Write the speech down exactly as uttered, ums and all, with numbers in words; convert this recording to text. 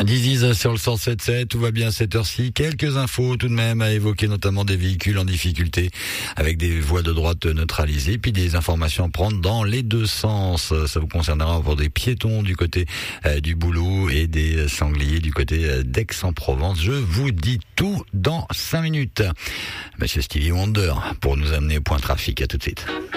Diziz sur le cent sept sept, tout va bien à cette heure-ci. Quelques infos tout de même à évoquer, notamment des véhicules en difficulté avec des voies de droite neutralisées, puis des informations à prendre dans les deux sens. Ça vous concernera pour des piétons du côté euh, du Boulot et des sangliers du côté euh, d'Aix-en-Provence. Je vous dis tout dans cinq minutes. Monsieur Stevie Wonder pour nous amener au point trafic. À tout de suite.